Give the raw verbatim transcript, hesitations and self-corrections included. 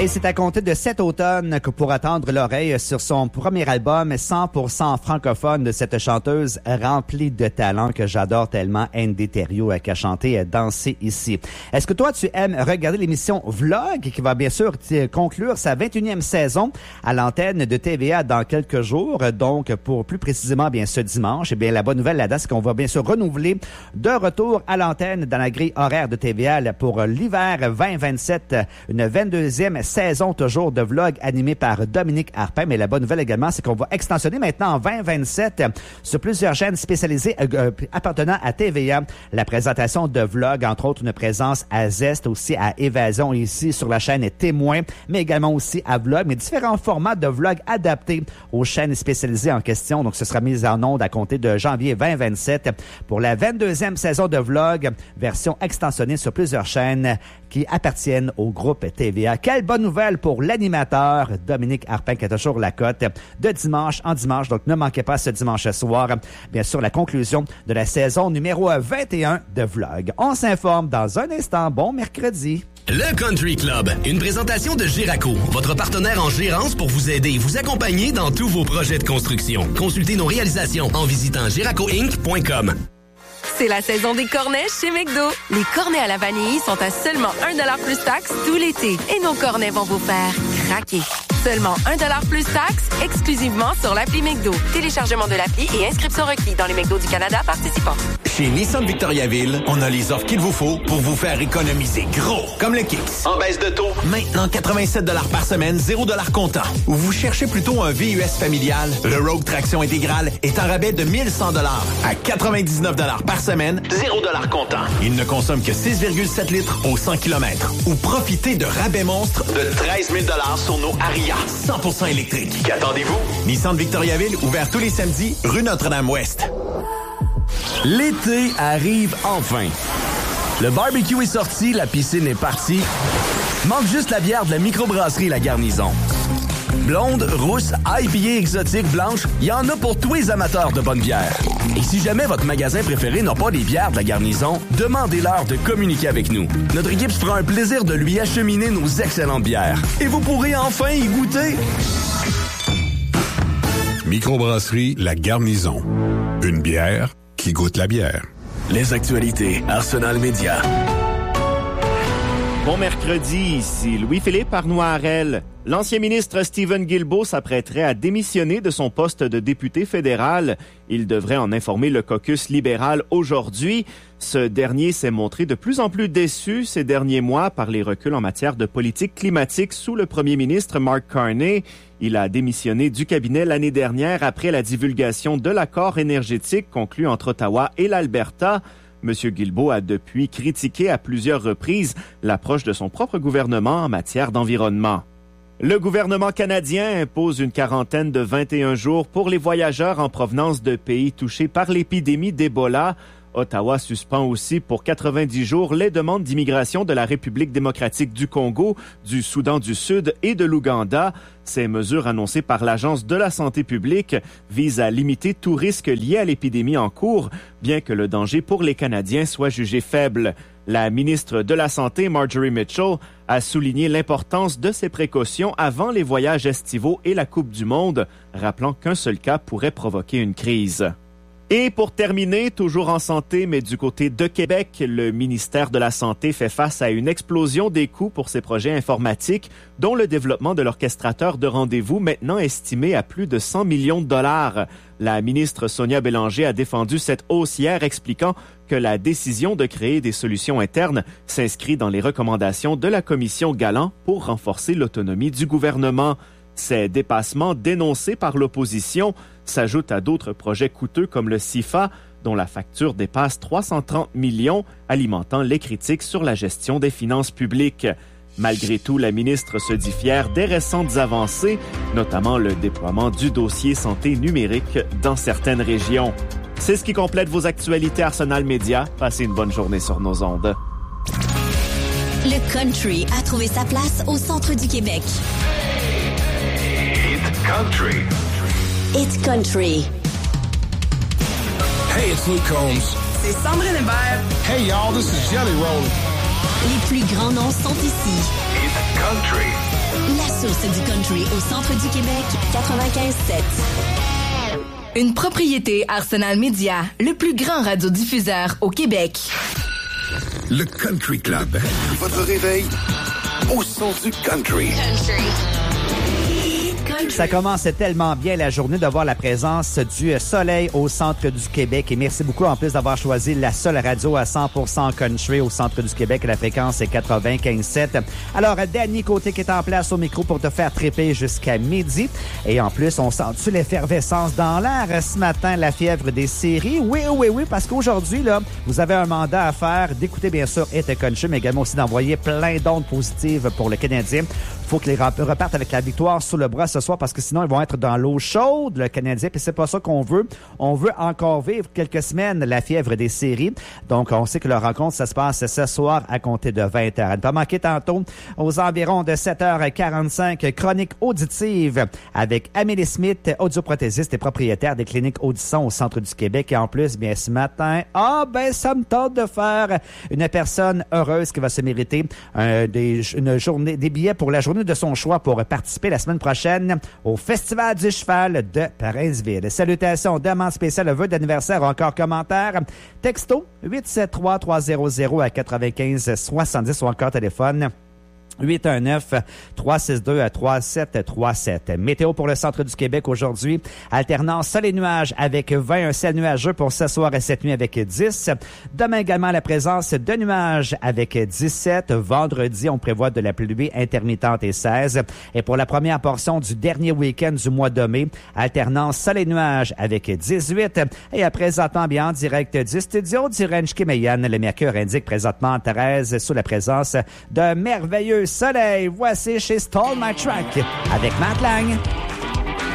Et c'est à compter de cet automne que pourra tendre l'oreille sur son premier album cent pour cent francophone de cette chanteuse remplie de talent que j'adore tellement, Andy Thériault, qui a chanté « Danser ici ». Est-ce que toi, tu aimes regarder l'émission Vlog, qui va bien sûr conclure sa vingt et unième saison à l'antenne de T V A dans quelques jours? Donc, pour plus précisément, bien ce dimanche, eh bien la bonne nouvelle là-dedans, c'est qu'on va bien sûr renouveler de retour à l'antenne dans la grille horaire de T V A pour l'hiver vingt vingt-sept, une vingt-deuxième saison toujours de Vlog animé par Dominique Arpin. Mais la bonne nouvelle également, c'est qu'on va extensionner maintenant en vingt vingt-sept sur plusieurs chaînes spécialisées euh, appartenant à T V A la présentation de Vlog, entre autres une présence à Zest, aussi à Évasion ici sur la chaîne Témoin, mais également aussi à Vlog, mais différents formats de Vlog adaptés aux chaînes spécialisées en question. Donc, ce sera mis en onde à compter de janvier vingt vingt-sept pour la vingt-deuxième saison de Vlog, version extensionnée sur plusieurs chaînes qui appartiennent au groupe T V A. Quelle bonne nouvelle pour l'animateur Dominique Arpin qui a toujours la cote de dimanche en dimanche. Donc, ne manquez pas ce dimanche soir, bien sûr, la conclusion de la saison numéro vingt et un de Vlog. On s'informe dans un instant. Bon mercredi. Le Country Club, une présentation de Géraco, votre partenaire en gérance pour vous aider et vous accompagner dans tous vos projets de construction. Consultez nos réalisations en visitant géraco inc point com. C'est la saison des cornets chez McDo. Les cornets à la vanille sont à seulement un dollar plus taxe tout l'été. Et nos cornets vont vous faire craquer. Seulement un dollar plus taxe, exclusivement sur l'appli McDo. Téléchargement de l'appli et inscription requis dans les McDo du Canada participants. Chez Nissan Victoriaville, on a les offres qu'il vous faut pour vous faire économiser gros. Comme le Kicks. En baisse de taux. Maintenant, quatre-vingt-sept dollars par semaine, zéro dollars comptant. Ou vous cherchez plutôt un V U S familial, le Rogue Traction intégrale est en rabais de mille cent dollars à quatre-vingt-dix-neuf dollars par semaine, zéro dollars comptant. Il ne consomme que six virgule sept litres au cent kilomètres. Ou profitez de rabais monstres de treize mille dollars sur nos Aria cent pour cent électriques. Qu'attendez-vous? Nissan Victoriaville, ouvert tous les samedis, rue Notre-Dame-Ouest. L'été arrive enfin. Le barbecue est sorti, la piscine est partie. Manque juste la bière de la microbrasserie La Garnison. Blonde, rousse, I P A exotique, blanche, il y en a pour tous les amateurs de bonne bière. Et si jamais votre magasin préféré n'a pas des bières de La Garnison, demandez-leur de communiquer avec nous. Notre équipe se fera un plaisir de lui acheminer nos excellentes bières. Et vous pourrez enfin y goûter. Microbrasserie La Garnison. Une bière qui goûte la bière. Les actualités Arsenal Média. Bon mercredi, ici Louis-Philippe Arnoirel. L'ancien ministre Stephen Guilbeault s'apprêterait à démissionner de son poste de député fédéral. Il devrait en informer le caucus libéral aujourd'hui. Ce dernier s'est montré de plus en plus déçu ces derniers mois par les reculs en matière de politique climatique sous le premier ministre Mark Carney. Il a démissionné du cabinet l'année dernière après la divulgation de l'accord énergétique conclu entre Ottawa et l'Alberta. M. Guilbeault a depuis critiqué à plusieurs reprises l'approche de son propre gouvernement en matière d'environnement. Le gouvernement canadien impose une quarantaine de vingt et un jours pour les voyageurs en provenance de pays touchés par l'épidémie d'Ebola. Ottawa suspend aussi pour quatre-vingt-dix jours les demandes d'immigration de la République démocratique du Congo, du Soudan du Sud et de l'Ouganda. Ces mesures annoncées par l'Agence de la santé publique visent à limiter tout risque lié à l'épidémie en cours, bien que le danger pour les Canadiens soit jugé faible. La ministre de la Santé, Marjorie Mitchell, a souligné l'importance de ces précautions avant les voyages estivaux et la Coupe du Monde, rappelant qu'un seul cas pourrait provoquer une crise. Et pour terminer, toujours en santé, mais du côté de Québec, le ministère de la Santé fait face à une explosion des coûts pour ses projets informatiques, dont le développement de l'orchestrateur de rendez-vous, maintenant estimé à plus de cent millions de dollars. La ministre Sonia Bélanger a défendu cette hausse hier, expliquant que la décision de créer des solutions internes s'inscrit dans les recommandations de la commission Galland pour renforcer l'autonomie du gouvernement. Ces dépassements dénoncés par l'opposition s'ajoutent à d'autres projets coûteux comme le C I F A, dont la facture dépasse trois cent trente millions, alimentant les critiques sur la gestion des finances publiques. Malgré tout, la ministre se dit fière des récentes avancées, notamment le déploiement du dossier santé numérique dans certaines régions. C'est ce qui complète vos actualités Arsenal Média. Passez une bonne journée sur nos ondes. Le country a trouvé sa place au centre du Québec. It's country. It's country. Hey, it's Luke Combs. C'est Sandrine Hébert. Hey, y'all, this is Jelly Roll. Les plus grands noms sont ici. It's country. source du country au centre du Québec, quatre-vingt-quinze sept. Une propriété Arsenal Media, le plus grand radiodiffuseur au Québec. Le Country Club. Votre réveil au son du country. Country. Ça commence tellement bien la journée de voir la présence du soleil au centre du Québec. Et merci beaucoup en plus d'avoir choisi la seule radio à cent pour cent country au centre du Québec. La fréquence est quatre-vingt-quinze sept. Alors, Danny Côté qui est en place au micro pour te faire triper jusqu'à midi. Et en plus, on sent-tu l'effervescence dans l'air ce matin, la fièvre des séries? Oui, oui, oui, parce qu'aujourd'hui, là, vous avez un mandat à faire d'écouter bien sûr Hit Country, mais également aussi d'envoyer plein d'ondes positives pour le Canadien. Faut qu'ils repartent avec la victoire sous le bras ce soir parce que sinon, ils vont être dans l'eau chaude, le Canadien, puis c'est pas ça qu'on veut. On veut encore vivre quelques semaines la fièvre des séries. Donc, on sait que leur rencontre, ça se passe ce soir à compter de vingt heures. À ne pas manquer tantôt, aux environs de sept heures quarante-cinq, chronique auditive avec Amélie Smith, audioprothésiste et propriétaire des cliniques Audisson au centre du Québec. Et en plus, bien, ce matin, ah, ben, ça me tente de faire une personne heureuse qui va se mériter un, des, une journée, des billets pour la journée de son choix pour participer la semaine prochaine au Festival du Cheval de Parisville. Salutations, demande spéciale, vœux d'anniversaire ou encore commentaires. Texto huit sept trois trois zéro zéro à quatre-vingt-quinze soixante-dix ou encore téléphone huit un neuf trois six deux trois sept trois sept. Météo pour le centre du Québec aujourd'hui. Alternance sol et nuages avec vingt, un ciel nuageux pour ce soir et cette nuit avec dix. Demain également la présence de nuages avec dix-sept. Vendredi, on prévoit de la pluie intermittente et seize. Et pour la première portion du dernier week-end du mois de mai, alternance sol et nuages avec dix-huit. Et à présentement, bien en direct du studio du Ranch Kimeyan, le mercure indique présentement treize sous la présence d'un merveilleux soleil. Voici chez Stole My Track avec Matt Lang.